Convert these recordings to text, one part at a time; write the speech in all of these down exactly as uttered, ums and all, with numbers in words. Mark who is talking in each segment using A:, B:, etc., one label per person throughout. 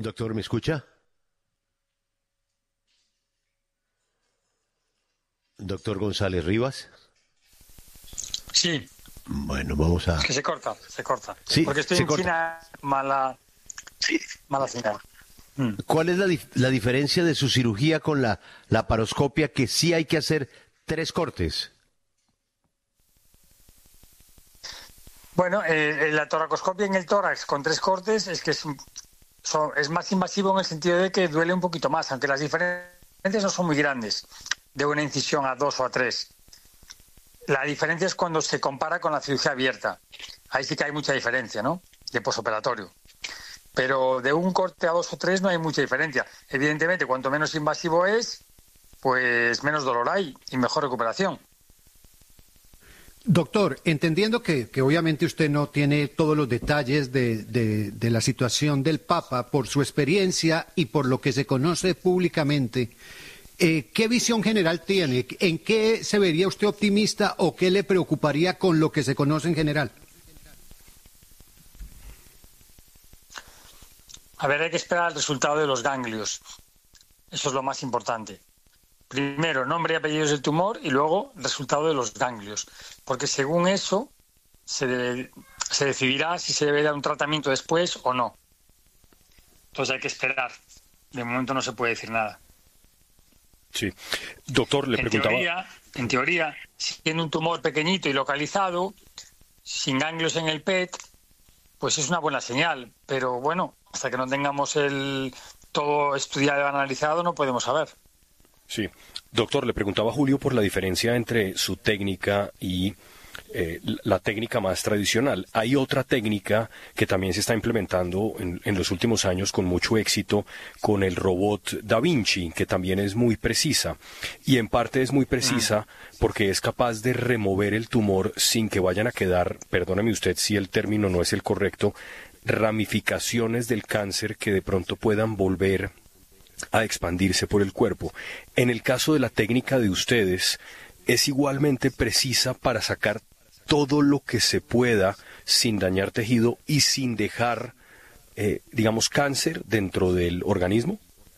A: Doctor, ¿me escucha? Doctor González Rivas.
B: Sí.
A: Bueno, vamos a...
B: Es que se corta, se corta.
A: Sí,
B: porque estoy
A: se
B: en
A: corta.
B: China, mala, sí, mala señal. Mm.
A: ¿Cuál es la, dif- la diferencia de su cirugía con la laparoscopia, que sí hay que hacer tres cortes?
B: Bueno, eh, la toracoscopia en el tórax con tres cortes es que es, un- son- es más invasivo en el sentido de que duele un poquito más, aunque las diferencias no son muy grandes, de una incisión a dos o a tres. La diferencia es cuando se compara con la cirugía abierta. Ahí sí que hay mucha diferencia, ¿no? De posoperatorio. Pero de un corte a dos o tres no hay mucha diferencia. Evidentemente, cuanto menos invasivo es, pues menos dolor hay y mejor recuperación.
C: Doctor, entendiendo que, que obviamente usted no tiene todos los detalles de, de, de la situación del Papa, por su experiencia y por lo que se conoce públicamente, eh, ¿qué visión general tiene? ¿En qué se vería usted optimista o qué le preocuparía con lo que se conoce en general?
B: A ver, hay que esperar el resultado de los ganglios. Eso es lo más importante. Primero, nombre y apellidos del tumor y luego resultado de los ganglios. Porque según eso se, debe- se decidirá si se debe dar un tratamiento después o no. Entonces hay que esperar. De momento no se puede decir nada.
D: Sí. Doctor, le
B: En
D: preguntaba...
B: teoría, en teoría, si tiene un tumor pequeñito y localizado, sin ganglios en el P E T, pues es una buena señal. Pero bueno, hasta que no tengamos el todo estudiado y analizado no podemos saber.
D: Sí. Doctor, le preguntaba a Julio por la diferencia entre su técnica y eh, la técnica más tradicional. Hay otra técnica que también se está implementando en, en los últimos años con mucho éxito con el robot Da Vinci, que también es muy precisa. Y en parte es muy precisa porque es capaz de remover el tumor sin que vayan a quedar, perdóneme usted si el término no es el correcto, ramificaciones del cáncer que de pronto puedan volver a expandirse por el cuerpo. En el caso de la técnica de ustedes, es igualmente precisa para sacar todo lo que se pueda sin dañar tejido y sin dejar, eh, digamos, cáncer dentro del organismo.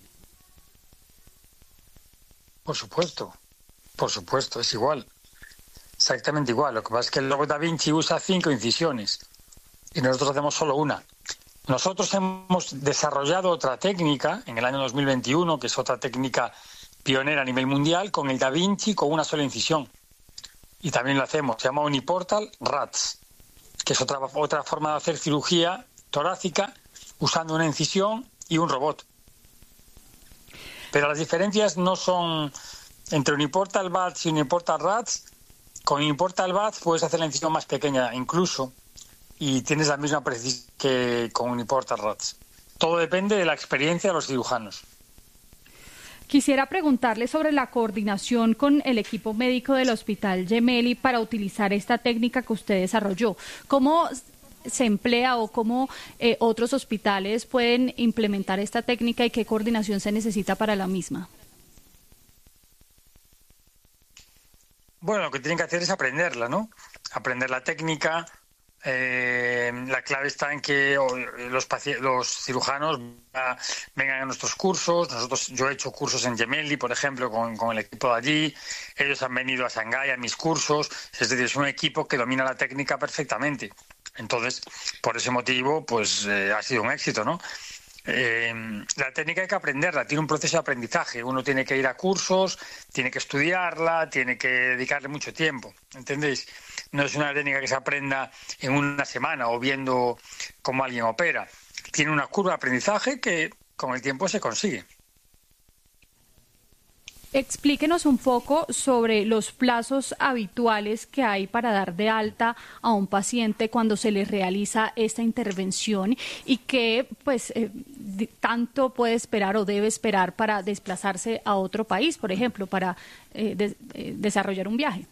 B: Por supuesto, por supuesto, es igual. Exactamente igual. Lo que pasa es que el logo Da Vinci usa cinco incisiones y nosotros hacemos solo una. Nosotros hemos desarrollado otra técnica en el año dos mil veintiuno, que es otra técnica pionera a nivel mundial, con el Da Vinci con una sola incisión. Y también lo hacemos, se llama Uniportal R A T S, que es otra, otra forma de hacer cirugía torácica usando una incisión y un robot. Pero las diferencias no son entre Uniportal V A T S y Uniportal R A T S. Con Uniportal V A T S puedes hacer la incisión más pequeña incluso, y tienes la misma precisión que con Uniportal R A T S. Todo depende de la experiencia de los cirujanos.
E: Quisiera preguntarle sobre la coordinación con el equipo médico del Hospital Gemelli para utilizar esta técnica que usted desarrolló. ¿Cómo se emplea o cómo eh, otros hospitales pueden implementar esta técnica y qué coordinación se necesita para la misma?
B: Bueno, lo que tienen que hacer es aprenderla, ¿no? Aprender la técnica. Eh, la clave está en que los, paci- los cirujanos uh, vengan a nuestros cursos. Nosotros, yo he hecho cursos en Gemelli, por ejemplo, con, con el equipo de allí. Ellos han venido a Shanghái a mis cursos. Es decir, es un equipo que domina la técnica perfectamente. Entonces, por ese motivo, pues eh, ha sido un éxito, ¿no? Eh, la técnica hay que aprenderla, tiene un proceso de aprendizaje. Uno tiene que ir a cursos, tiene que estudiarla, tiene que dedicarle mucho tiempo, ¿entendéis? No es una técnica que se aprenda en una semana o viendo cómo alguien opera. Tiene una curva de aprendizaje que con el tiempo se consigue.
E: Explíquenos un poco sobre los plazos habituales que hay para dar de alta a un paciente cuando se le realiza esta intervención y qué pues eh, tanto puede esperar o debe esperar para desplazarse a otro país, por ejemplo, para eh, de, eh, desarrollar un viaje.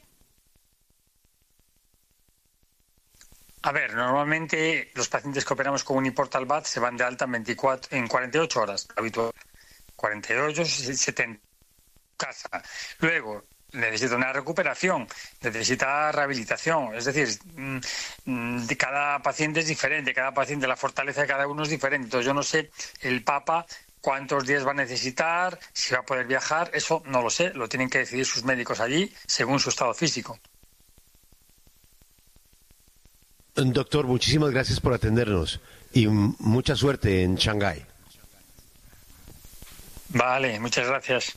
B: A ver, normalmente los pacientes que operamos con Uniportal V A T S se van de alta en, veinticuatro, en cuarenta y ocho horas, habitual. cuarenta y ocho, setenta. Casa. Luego, necesita una recuperación, necesita rehabilitación. Es decir, de cada paciente es diferente, cada paciente, la fortaleza de cada uno es diferente. Entonces yo no sé el Papa cuántos días va a necesitar, si va a poder viajar, eso no lo sé, lo tienen que decidir sus médicos allí según su estado físico.
A: Doctor, muchísimas gracias por atendernos y mucha suerte en Shanghái.
B: Vale, muchas gracias.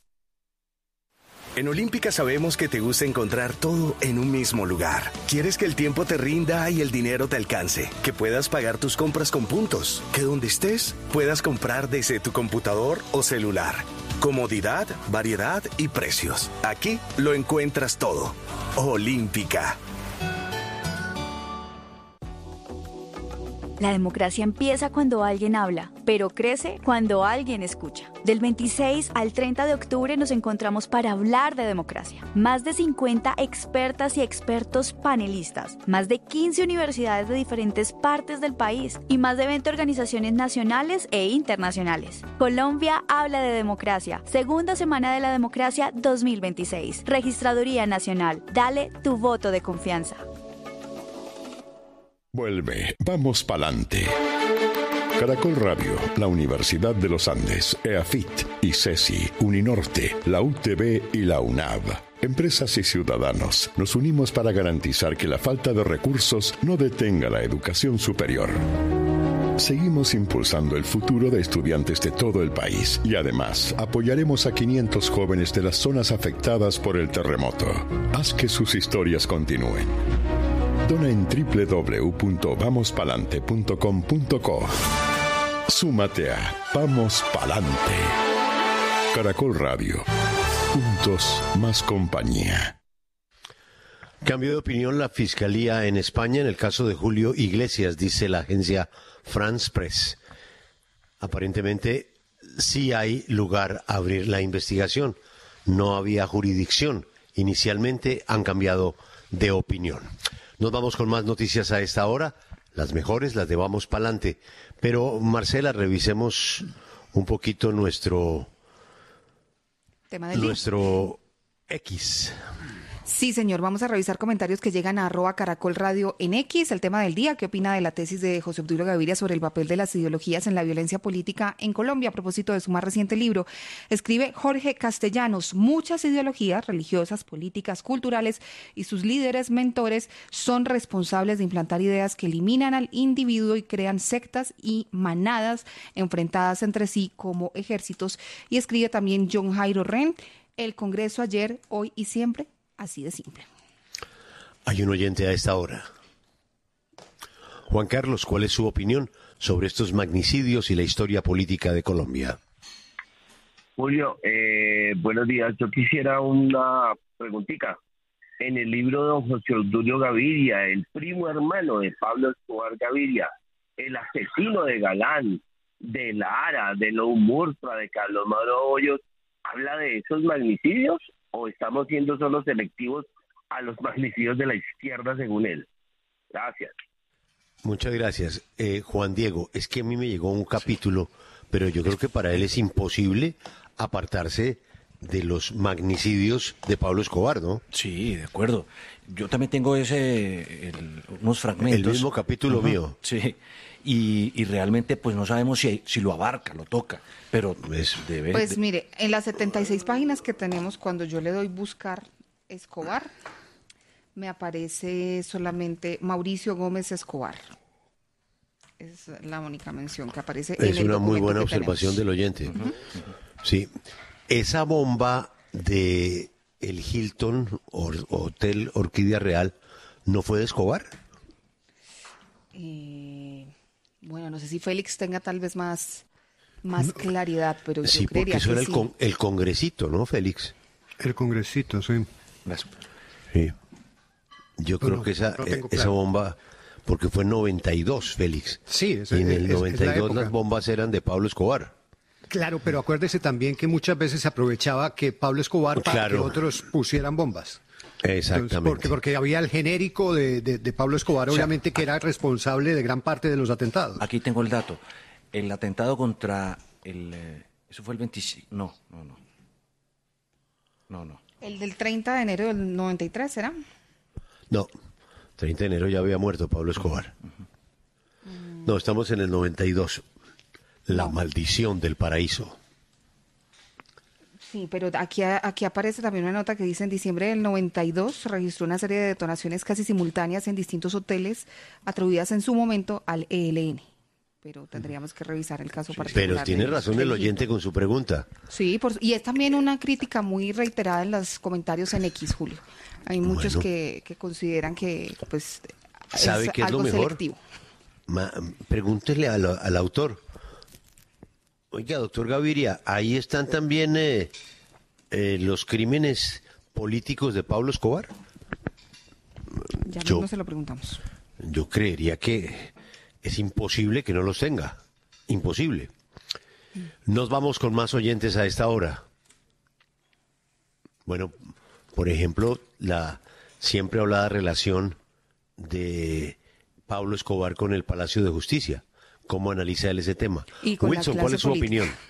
F: En Olímpica sabemos que te gusta encontrar todo en un mismo lugar. Quieres que el tiempo te rinda y el dinero te alcance, que puedas pagar tus compras con puntos, que donde estés puedas comprar desde tu computador o celular. Comodidad, variedad y precios. Aquí lo encuentras todo. Olímpica.
G: La democracia empieza cuando alguien habla, pero crece cuando alguien escucha. Del veintiséis al treinta de octubre nos encontramos para hablar de democracia. Más de cincuenta expertas y expertos panelistas, más de quince universidades de diferentes partes del país y más de veinte organizaciones nacionales e internacionales. Colombia habla de democracia. Segunda semana de la democracia dos mil veintiséis. Registraduría Nacional. Dale tu voto de confianza.
H: Vuelve, vamos pa'lante. Caracol Radio, la Universidad de los Andes, EAFIT, ICESI, Uninorte, la U T B y la UNAV. Empresas y ciudadanos, nos unimos para garantizar que la falta de recursos no detenga la educación superior. Seguimos impulsando el futuro de estudiantes de todo el país y además apoyaremos a quinientos jóvenes de las zonas afectadas por el terremoto. Haz que sus historias continúen. Dona en doble u doble u doble u punto vamos palante punto com punto co. Súmate a Vamos Palante. Caracol Radio. Juntos más compañía.
A: Cambio de opinión la Fiscalía en España en el caso de Julio Iglesias, dice la agencia France Press. Aparentemente sí hay lugar a abrir la investigación. No había jurisdicción. Inicialmente han cambiado de opinión. Nos vamos con más noticias a esta hora, las mejores, las de Vamos Pa'lante. Pero, Marcela, revisemos un poquito nuestro,
I: tema del
A: nuestro X.
I: Sí, señor, vamos a revisar comentarios que llegan a arroba Caracol Radio en X. El tema del día, ¿qué opina de la tesis de José Obdulio Gaviria sobre el papel de las ideologías en la violencia política en Colombia? A propósito de su más reciente libro, escribe Jorge Castellanos: muchas ideologías religiosas, políticas, culturales y sus líderes mentores son responsables de implantar ideas que eliminan al individuo y crean sectas y manadas enfrentadas entre sí como ejércitos. Y escribe también John Jairo Ren: el Congreso ayer, hoy y siempre. Así de simple.
A: Hay un oyente a esta hora. Juan Carlos, ¿cuál es su opinión sobre estos magnicidios y la historia política de Colombia?
J: Julio, eh, buenos días. Yo quisiera una preguntita. En el libro de don José Obdulio Gaviria, el primo hermano de Pablo Escobar Gaviria, el asesino de Galán, de Lara, de Lou Murtra, de Carlos Mauro Hoyos, ¿habla de esos magnicidios o estamos siendo solo selectivos a los magnicidios de la izquierda según él? Gracias.
A: Muchas gracias. Eh, Juan Diego, es que a mí me llegó un capítulo, pero yo creo que para él es imposible apartarse de los magnicidios de Pablo Escobar, ¿no?
K: Sí, de acuerdo. Yo también tengo ese, el, unos fragmentos.
A: El mismo capítulo uh-huh. mío.
K: Sí. Y, y realmente pues no sabemos si, si lo abarca, lo toca, pero
A: es,
K: debe...
I: Pues
K: de...
I: mire, en las setenta y seis páginas que tenemos, cuando yo le doy buscar Escobar, me aparece solamente Mauricio Gómez Escobar. Es la única mención que aparece en el
A: documento. Es una muy buena observación
I: tenemos.
A: del oyente.
I: Uh-huh.
A: Sí. Esa bomba de el Hilton Or, Hotel Orquídea Real, ¿no fue de Escobar?
I: Eh... Bueno, no sé si Félix tenga tal vez más, más claridad, pero
A: sí,
I: yo creería
A: porque eso
I: que
A: era
I: sí.
A: el, con, el congresito, ¿no, Félix?
C: El congresito, sí.
A: Sí. Yo
C: bueno,
A: creo que esa,
C: no
A: esa
C: claro.
A: bomba, porque fue en noventa y dos, Félix.
C: Sí, es,
A: y en el
C: es,
A: noventa y dos
C: es la
A: las bombas eran de Pablo Escobar.
C: Claro, pero acuérdese también que muchas veces se aprovechaba que Pablo Escobar para
A: claro.
C: que otros pusieran bombas.
A: Exactamente.
C: Entonces, porque, porque había el genérico de, de, de Pablo Escobar, o sea, obviamente, que era responsable de gran parte de los atentados.
K: Aquí tengo el dato. El atentado contra el... Eh, eso fue el veinticinco... No, no, no. No, no.
I: El del treinta de enero del noventa y tres, ¿será?
A: No, treinta de enero ya había muerto Pablo Escobar. No, estamos en el noventa y dos. La no. maldición del paraíso.
I: Sí, pero aquí, aquí aparece también una nota que dice en diciembre del noventa y dos registró una serie de detonaciones casi simultáneas en distintos hoteles atribuidas en su momento al E L N. Pero tendríamos que revisar el caso
A: sí,
I: particular.
A: Pero tiene razón el oyente con su pregunta.
I: Sí, por, y es también una crítica muy reiterada en los comentarios en X, Julio. Hay muchos bueno, que, que consideran que pues
A: ¿sabe
I: es
A: qué es
I: algo
A: lo mejor?
I: selectivo.
A: Ma, pregúntele al, al autor. Oiga, doctor Gaviria, ahí están también eh, eh, los crímenes políticos de Pablo Escobar.
I: Ya mismo se lo preguntamos.
A: Yo creería que es imposible que no los tenga. Imposible. Nos vamos con más oyentes a esta hora. Bueno, por ejemplo, la siempre hablada relación de Pablo Escobar con el Palacio de Justicia. ¿Cómo analiza él ese tema? Wilson, ¿cuál es su política? opinión?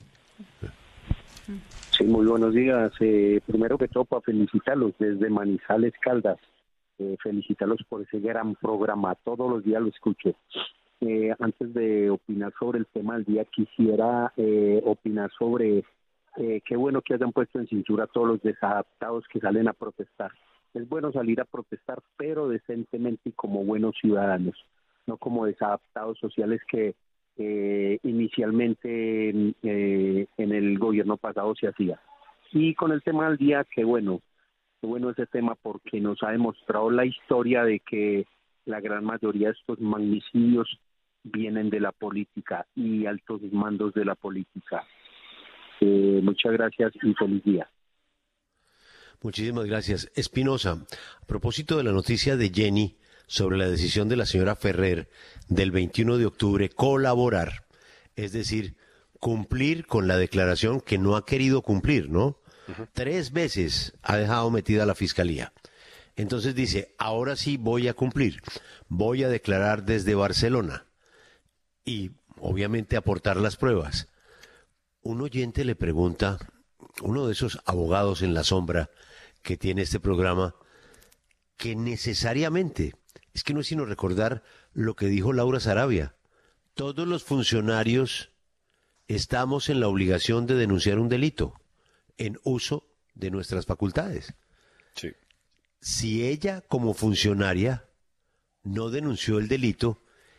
L: Sí, muy buenos días. Eh, primero que todo, para felicitarlos desde Manizales, Caldas. Eh, felicitarlos por ese gran programa. Todos los días lo escucho. Eh, antes de opinar sobre el tema del día, quisiera eh, opinar sobre eh, qué bueno que hayan puesto en cintura a todos los desadaptados que salen a protestar. Es bueno salir a protestar, pero decentemente y como buenos ciudadanos, no como desadaptados sociales que eh, inicialmente eh, en el gobierno pasado se hacía. Y con el tema del día, que bueno, que bueno ese tema porque nos ha demostrado la historia de que la gran mayoría de estos magnicidios vienen de la política y altos mandos de la política. Eh, muchas gracias y feliz día.
A: Muchísimas gracias. Espinosa, a propósito de la noticia de Jenny sobre la decisión de la señora Ferrer del veintiuno de octubre colaborar, es decir, cumplir con la declaración que no ha querido cumplir, ¿no? Uh-huh. Tres veces ha dejado metida la fiscalía. Entonces dice, ahora sí voy a cumplir, voy a declarar desde Barcelona y obviamente aportar las pruebas. Un oyente le pregunta, uno de esos abogados en la sombra que tiene este programa, que necesariamente, es que no es sino recordar lo que dijo Laura Sarabia, todos los funcionarios estamos en la obligación de denunciar un delito en uso de nuestras facultades.
D: Sí.
A: Si ella como funcionaria no denunció el delito,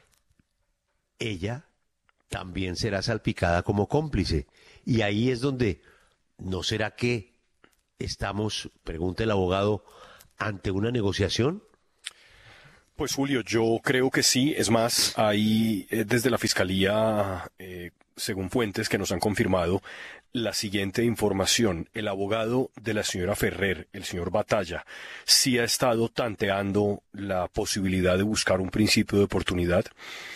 A: ella también será salpicada como cómplice. Y ahí es donde, ¿no será que estamos, pregunta el abogado, ante una negociación?
D: Pues Julio, yo creo que sí. Es más, hay eh, desde la Fiscalía, eh, según fuentes que nos han confirmado, la siguiente información. El abogado de la señora Ferrer, el señor Batalla, sí ha estado tanteando la posibilidad de buscar un principio de oportunidad.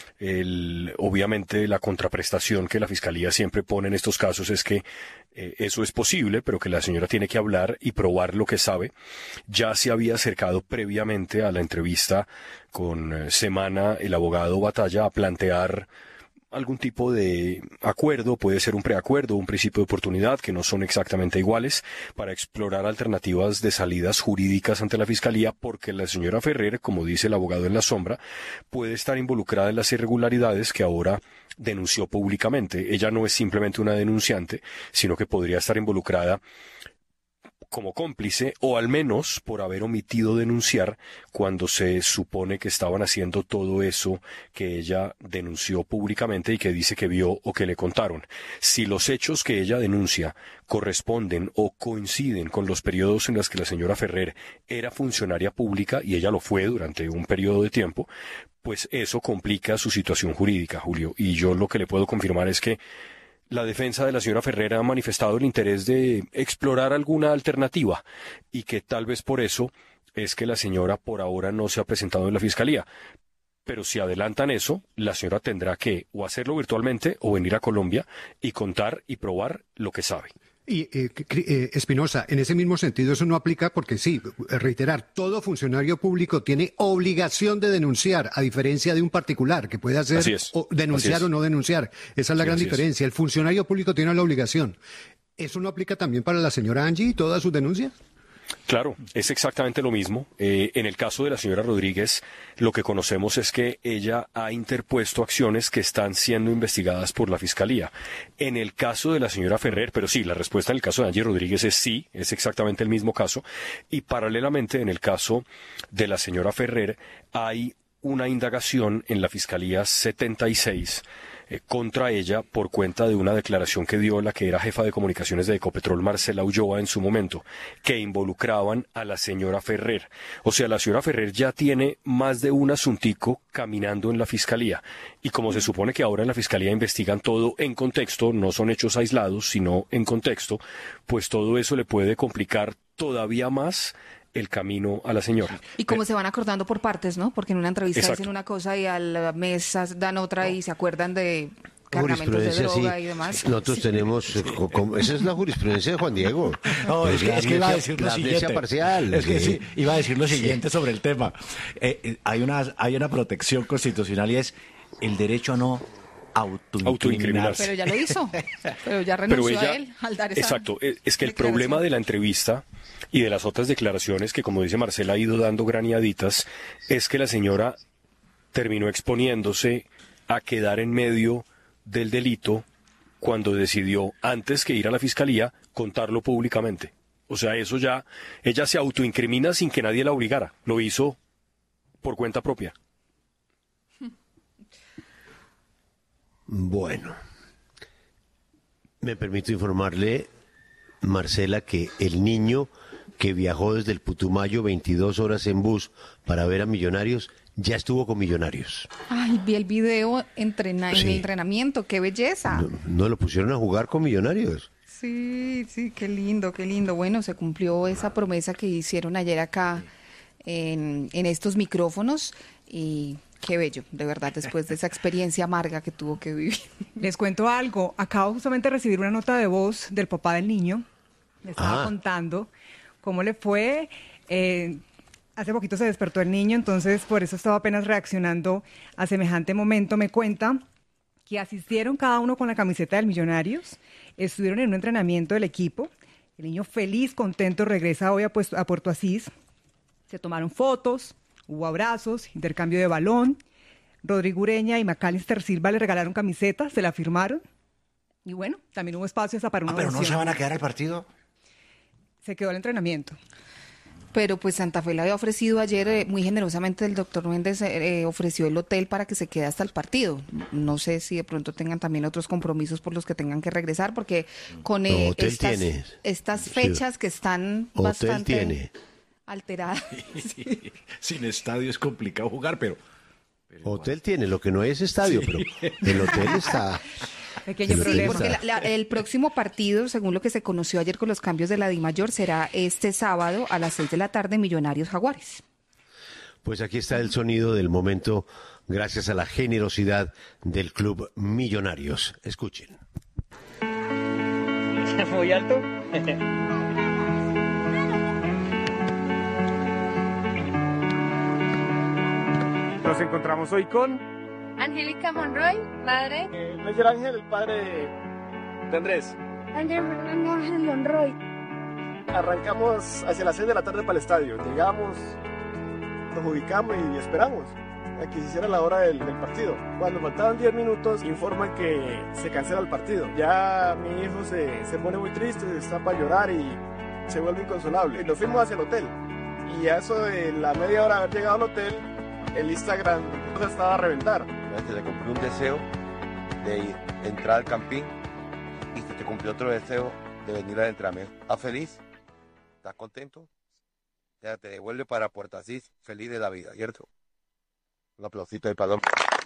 D: El, obviamente la contraprestación que la Fiscalía siempre pone en estos casos es que eh, eso es posible, pero que la señora tiene que hablar y probar lo que sabe. Ya se había acercado previamente a la entrevista con eh, Semana el abogado Batalla a plantear algún tipo de acuerdo, puede ser un preacuerdo, un principio de oportunidad, que no son exactamente iguales, para explorar alternativas de salidas jurídicas ante la Fiscalía, porque la señora Ferrer, como dice el abogado en la sombra, puede estar involucrada en las irregularidades que ahora denunció públicamente. Ella no es simplemente una denunciante, sino que podría estar involucrada como cómplice, o al menos por haber omitido denunciar cuando se supone que estaban haciendo todo eso que ella denunció públicamente y que dice que vio o que le contaron. Si los hechos que ella denuncia corresponden o coinciden con los periodos en los que la señora Ferrer era funcionaria pública, y ella lo fue durante un periodo de tiempo, pues eso complica su situación jurídica, Julio. Y yo lo que le puedo confirmar es que la defensa de la señora Ferrer ha manifestado el interés de explorar alguna alternativa y que tal vez por eso es que la señora por ahora no se ha presentado en la Fiscalía. Pero si adelantan eso, la señora tendrá que o hacerlo virtualmente o venir a Colombia y contar y probar lo que sabe.
C: Y eh, eh, Espinosa, en ese mismo sentido eso no aplica porque sí, reiterar, todo funcionario público tiene obligación de denunciar, a diferencia de un particular que puede hacer o denunciar o no denunciar. Esa es la sí, gran diferencia. Es. El funcionario público tiene la obligación. ¿Eso no aplica también para la señora Angie y todas sus denuncias?
D: Claro, es exactamente lo mismo. Eh, en el caso de la señora Rodríguez, lo que conocemos es que ella ha interpuesto acciones que están siendo investigadas por la Fiscalía. En el caso de la señora Ferrer, pero sí, la respuesta en el caso de Angie Rodríguez es sí, es exactamente el mismo caso. Y paralelamente, en el caso de la señora Ferrer, hay una indagación en la Fiscalía setenta y seis eh, contra ella por cuenta de una declaración que dio la que era jefa de comunicaciones de Ecopetrol, Marcela Ulloa, en su momento, que involucraban a la señora Ferrer. O sea, la señora Ferrer ya tiene más de un asuntico caminando en la Fiscalía. Y como se supone que ahora en la Fiscalía investigan todo en contexto, no son hechos aislados, sino en contexto, pues todo eso le puede complicar todavía más el camino a la señora.
I: Y como se van acordando por partes, ¿no? Porque en una entrevista
D: Exacto.
I: dicen una cosa y a la mesa dan otra y se acuerdan de cargamentos de droga
A: sí.
I: y demás.
A: Nosotros tenemos, eh, co- co- esa es la jurisprudencia de Juan Diego.
K: No,
A: Pues
K: es que,
A: la
K: es que iba a
A: amnesia-
K: decir lo
A: la amnesia
K: siguiente.
A: parcial.
K: Es que
A: sí.
K: sí, iba a decir lo siguiente sobre el tema. Eh, eh, hay una hay una protección constitucional y es el derecho a no autoincriminarse.
D: Autoincriminarse.
I: Pero ya lo hizo. Pero ya renunció
D: Pero ella,
I: a él al dar esa
D: exacto, es, es que el
I: declaración.
D: problema de la entrevista y de las otras declaraciones que, como dice Marcela, ha ido dando graniaditas, es que la señora terminó exponiéndose a quedar en medio del delito cuando decidió, antes que ir a la fiscalía, contarlo públicamente. O sea, eso ya, ella se autoincrimina sin que nadie la obligara. Lo hizo por cuenta propia.
A: Bueno, me permito informarle, Marcela, que el niño que viajó desde el Putumayo veintidós horas en bus para ver a Millonarios, ya estuvo con Millonarios.
I: Ay, vi el video entrena en
A: Sí.
I: el entrenamiento, qué belleza.
A: No, no lo pusieron a jugar con Millonarios.
I: Sí, sí, qué lindo, qué lindo. Bueno, se cumplió esa promesa que hicieron ayer acá en, en estos micrófonos y qué bello, de verdad, después de esa experiencia amarga que tuvo que vivir.
M: Les cuento algo. Acabo justamente de recibir una nota de voz del papá del niño. Me estaba
A: Ah.
M: contando cómo le fue. Eh, hace poquito se despertó el niño, entonces por eso estaba apenas reaccionando a semejante momento. Me cuenta que asistieron cada uno con la camiseta del Millonarios, estuvieron en un entrenamiento del equipo. El niño feliz, contento, regresa hoy a, pues, a Puerto Asís. Se tomaron fotos, hubo abrazos, intercambio de balón. Rodrigo Ureña y Macalister Silva le regalaron camisetas, se la firmaron. Y bueno, también hubo espacio hasta para una
K: Ah, pero no
M: ovación.
K: se van a quedar al partido.
M: Se quedó el entrenamiento.
I: Pero pues Santa Fe le había ofrecido ayer, eh, muy generosamente el doctor Méndez eh, ofreció el hotel para que se quede hasta el partido. No sé si de pronto tengan también otros compromisos por los que tengan que regresar, porque con eh,
A: No, hotel
I: estas,
A: tiene.
I: estas
A: Sí.
I: fechas que están
A: Hotel
I: bastante
A: tiene.
I: alteradas.
K: Sin estadio es complicado jugar, pero...
A: Hotel tiene, lo que no es estadio, pero el hotel está...
M: Pequeño
A: El hotel
I: Sí,
M: problema.
I: porque
A: está-
I: la- la- el próximo partido, según lo que se conoció ayer con los cambios de la DIMAYOR, será este sábado a las seis de la tarde, Millonarios Jaguares.
A: Pues aquí está el sonido del momento, gracias a la generosidad del Club Millonarios. Escuchen.
N: Muy alto.
O: Nos encontramos hoy con
P: Angélica Monroy, madre.
O: eh, Mayor Ángel, el padre de, de Andrés.
P: Andrés Fernando Ángel Monroy.
O: Arrancamos hacia las seis de la tarde para el estadio. Llegamos, nos ubicamos y esperamos a que se hiciera la hora del, del partido. Cuando faltaban diez minutos, informan que se cancela el partido. Ya mi hijo se, se pone muy triste, está para llorar y se vuelve inconsolable. Y nos fuimos hacia el hotel. Y a eso de la media hora de haber llegado al hotel, el Instagram estaba a reventar.
Q: Se le cumplió un deseo de ir- entrar al campín y se te cumplió otro deseo de venir al entrenamiento. ¿Estás feliz? ¿Estás contento? Ya te devuelve para Puerto Asís feliz de la vida, ¿cierto? Un aplausito de paloma.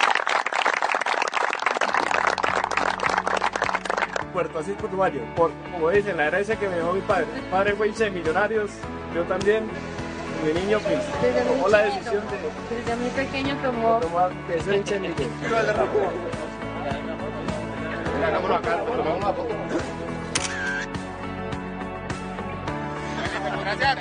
O: Puerto Asís, Putumayo, por, como dicen, la herencia que me dejó mi padre. Mi padre fue hincha de Millonarios, yo también. Y mi niño pues,
P: Desde muy
O: tomó la
P: chiquito,
O: decisión de
P: Desde muy pequeño tomó.
O: tomar, de ser hincha de Millonarios. Hagámoslo acá, tomamos una foto. Gracias.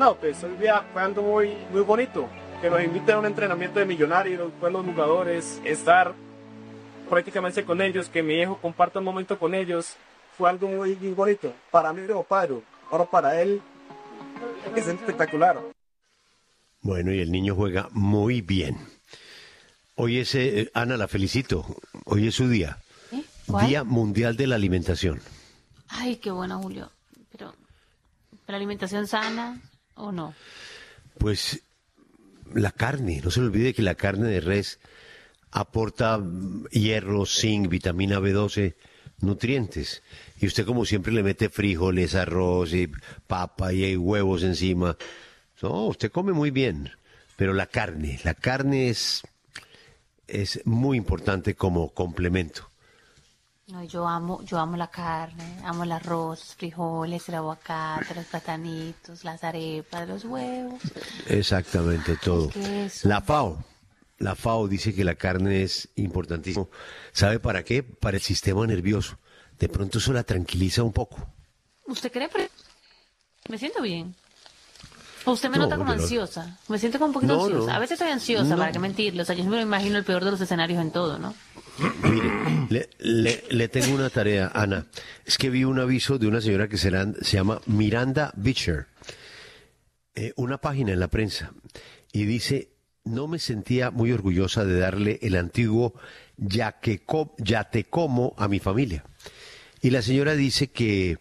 O: No, pues hoy día fue algo muy, muy bonito, que nos inviten a un entrenamiento de Millonarios, pues los jugadores, estar prácticamente con ellos, que mi hijo comparta un momento con ellos, fue algo muy, muy bonito. Para mí como padre, ahora para él es espectacular.
A: Bueno, y el niño juega muy bien. Hoy es, eh, Ana, la felicito, hoy es su día.
N: ¿Eh? ¿Cuál?
A: Día Mundial de la Alimentación.
N: Ay, qué bueno, Julio. Pero, ¿la alimentación sana o no?
A: Pues la carne, no se le olvide que la carne de res aporta hierro, zinc, vitamina B doce, nutrientes. Y usted como siempre le mete frijoles, arroz y papa y hay huevos encima. No, usted come muy bien, pero la carne, la carne es, es muy importante como complemento.
N: No, yo amo, yo amo la carne, amo el arroz, los frijoles, el aguacate, los platanitos, las arepas, los huevos.
A: Exactamente, todo.
N: Queso.
A: La FAO, la FAO dice que la carne es importantísima. ¿Sabe para qué? Para el sistema nervioso. De pronto eso la tranquiliza un poco.
N: ¿Usted cree? Pero me siento bien. ¿O usted me
A: No,
N: nota como
A: pero-
N: ansiosa? Me siento como un poquito
A: No,
N: ansiosa.
A: no.
N: A veces estoy ansiosa,
A: No.
N: para qué mentirle. O sea, yo siempre me imagino el peor de los escenarios en todo, ¿no?
A: Mire, le, le- le tengo una tarea, Ana. Es que vi un aviso de una señora que será- se llama Miranda Beecher, eh, una página en la prensa, y dice, no me sentía muy orgullosa de darle el antiguo ya que co- ya te como a mi familia. Y la señora dice que,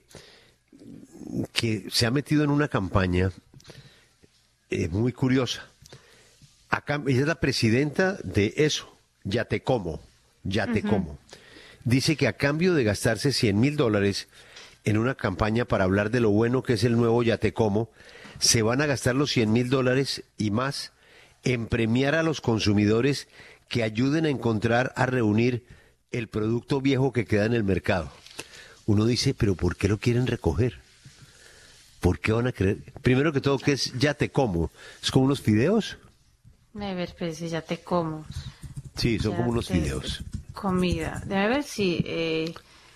A: que se ha metido en una campaña eh, muy curiosa. Acá, ella es la presidenta de eso, ya te como, ya te
R: Ujú.
A: como. Dice que a cambio de gastarse cien mil dólares en una campaña para hablar de lo bueno que es el nuevo ya te como, se van a gastar los cien mil dólares y más en premiar a los consumidores que ayuden a encontrar, a reunir el producto viejo que queda en el mercado. Uno dice, pero ¿por qué lo quieren recoger? ¿Por qué van a querer? Primero que todo, ¿qué es ya te como? ¿Es como unos fideos?
N: A ver, pues si ya te como.
A: Sí, son
N: Ya
A: como unos
N: te-
A: fideos.
N: Comida. Déjame ver si... Eh...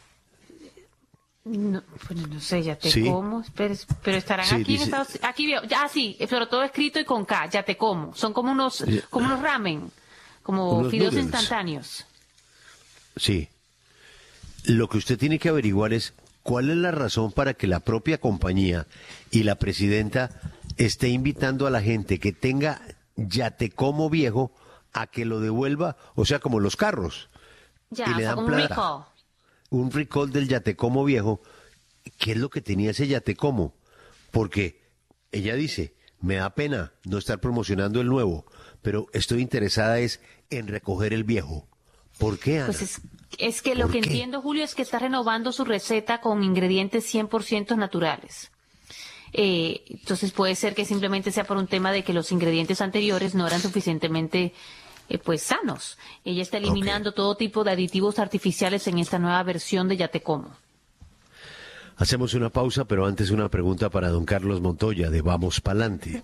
N: No, bueno, no sé, ya te
A: Sí.
N: como. Pero, pero estarán
A: Sí,
N: aquí
A: dice-
N: en Estados Aquí veo. Ya, sí, pero todo escrito y con K. Ya te como. Son como unos,
A: Ya.
N: como unos ramen. Como
A: Unos
N: fideos
A: noodles.
N: instantáneos.
A: Sí. Lo que usted tiene que averiguar es cuál es la razón para que la propia compañía y la presidenta esté invitando a la gente que tenga ya te como viejo a que lo devuelva, o sea, como los carros.
N: Ya,
A: Y
N: o
A: le
N: sea,
A: dan
N: como un
A: plata.
N: recall.
A: Un recall del Yatecomo viejo. ¿Qué es lo que tenía ese Yatecomo? Porque ella dice, me da pena no estar promocionando el nuevo, pero estoy interesada es en recoger el viejo. ¿Por qué, Ana?
N: Pues es, es que lo
A: ¿Por
N: que
A: qué?
N: entiendo, Julio, es que está renovando su receta con ingredientes cien por ciento naturales. Eh, entonces puede ser que simplemente sea por un tema de que los ingredientes anteriores no eran suficientemente eh, pues sanos. Ella está eliminando todo tipo de aditivos artificiales en esta nueva versión de Ya Te Como.
A: Hacemos una pausa, pero antes una pregunta para don Carlos Montoya de Vamos Pa'lante.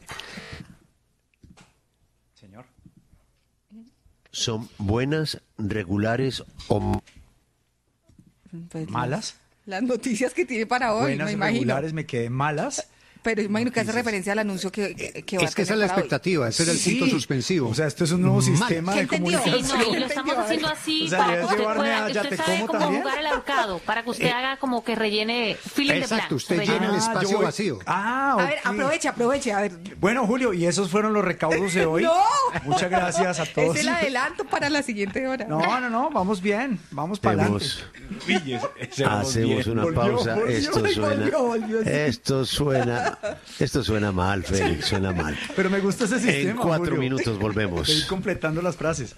K: Señor.
A: ¿Son buenas, regulares o
I: Pues,
K: ¿Malas?
I: Las noticias que tiene para hoy,
K: Buenas,
I: me imagino.
K: regulares, me quedé malas.
I: Pero imagino que hace referencia al anuncio que, que va a
C: Es que esa es
I: tener
C: la
I: para hoy.
C: expectativa, ese era el
K: Sí.
C: punto suspensivo.
K: O sea, esto es un nuevo
C: Mal.
K: sistema de
I: ¿Qué entendió?
K: comunicación.
N: Sí, no, y lo estamos haciendo así
K: O sea,
N: para
K: ¿quieres
N: que usted
K: llevarme
N: pueda,
K: a Ya
N: usted
K: Te
N: sabe
K: Como
N: cómo
K: también?
N: jugar el ahorcado, para que usted haga como que rellene fill in the
C: Exacto,
N: blank,
C: usted
N: rellene.
C: llena el
K: Ah,
C: espacio
K: yo voy-
C: vacío.
K: Ah,
I: A ver,
K: ok.
I: aproveche, aproveche. A ver.
K: Bueno, Julio, y esos fueron los recaudos de hoy.
I: ¡No!
K: Muchas gracias a todos.
I: Es el adelanto para la siguiente hora.
K: No, no, no, vamos bien, vamos para adelante.
A: Hacemos, hacemos una pausa? Esto suena, esto suena, esto suena mal, Félix, suena mal.
K: Pero me gusta ese sistema.
A: En cuatro
K: Julio.
A: minutos volvemos.
K: Estoy completando las frases.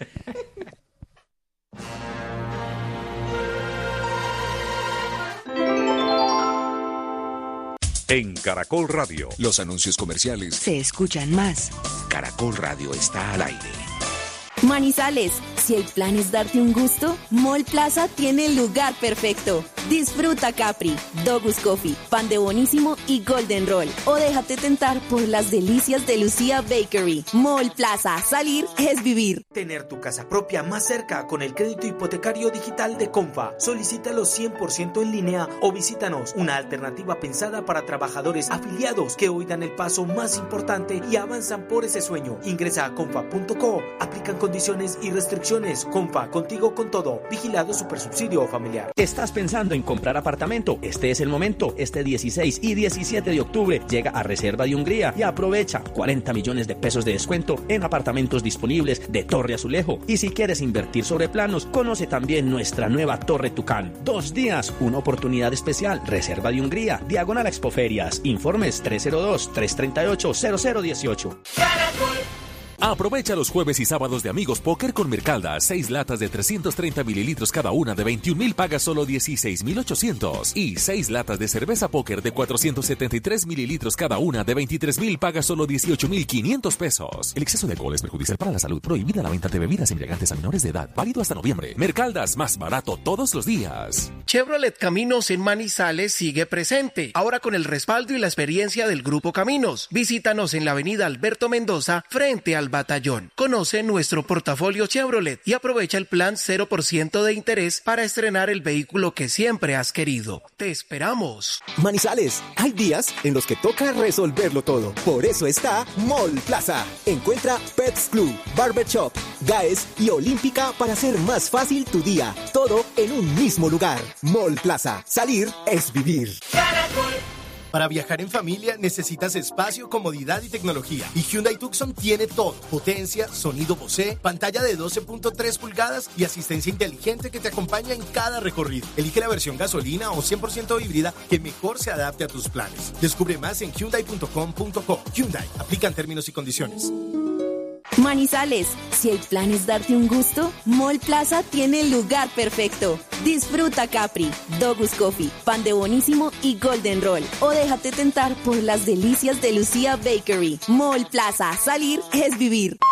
S: En Caracol Radio, los anuncios comerciales
T: Se escuchan más.
S: Caracol Radio está al aire.
T: Manizales,
R: Si el plan es darte un gusto, Mall Plaza tiene el lugar perfecto. Disfruta Capri, Dogus Coffee, Pan de Bonísimo y Golden Roll. O déjate tentar por las delicias de Lucía Bakery. Mall Plaza, salir es vivir.
T: Tener tu casa propia más cerca con el crédito hipotecario digital de Comfa. Solicítalo cien por ciento en línea o visítanos. Una alternativa pensada para trabajadores afiliados que hoy dan el paso más importante y avanzan por ese sueño. Ingresa a comfa punto co. Aplican condiciones y restricciones. Comfa, contigo con todo. Vigilado Supersubsidio Familiar.
U: ¿Estás pensando en comprar apartamento? Este es el momento. Este dieciséis y diecisiete de octubre llega a Reserva de Hungría y aprovecha cuarenta millones de pesos de descuento en apartamentos disponibles de Torre Azulejo. Y si quieres invertir sobre planos, conoce también nuestra nueva Torre Tucán. Dos días, una oportunidad especial. Reserva de Hungría, diagonal Expoferias. Informes tres cero dos, tres tres ocho, cero cero uno ocho.
S: Aprovecha los jueves y sábados de Amigos Póker con Mercaldas. Seis latas de trescientos treinta mililitros cada una de veintiún mil paga solo dieciséis mil ochocientos. Y seis latas de cerveza Póker de cuatrocientos setenta y tres mililitros cada una de veintitrés mil paga solo dieciocho mil quinientos pesos. El exceso de alcohol es perjudicial para la salud. Prohibida la venta de bebidas embriagantes a menores de edad. Válido hasta noviembre. Mercaldas, más barato todos los días.
V: Chevrolet Caminos en Manizales sigue presente. Ahora con el respaldo y la experiencia del Grupo Caminos. Visítanos en la avenida Alberto Mendoza frente al Batallón. Conoce nuestro portafolio Chevrolet y aprovecha el plan cero por ciento de interés para estrenar el vehículo que siempre has querido. Te esperamos.
W: Manizales, hay días en los que toca resolverlo todo. Por eso está Mall Plaza. Encuentra Pets Club, Barber Shop, Gaes y Olímpica para hacer más fácil tu día. Todo en un mismo lugar. Mall Plaza. Salir es vivir.
X: Para viajar en familia necesitas espacio, comodidad y tecnología. Y Hyundai Tucson tiene todo. Potencia, sonido Bose, pantalla de doce punto tres pulgadas y asistencia inteligente que te acompaña en cada recorrido. Elige la versión gasolina o cien por ciento híbrida que mejor se adapte a tus planes. Descubre más en hyundai punto com punto co. Hyundai, aplican términos y condiciones.
R: Manizales, si el plan es darte un gusto, Mall Plaza tiene el lugar perfecto. Disfruta Capri, Dogus Coffee, Pan de Bonísimo y Golden Roll. O déjate tentar por las delicias de Lucía Bakery. Mall Plaza, salir es vivir.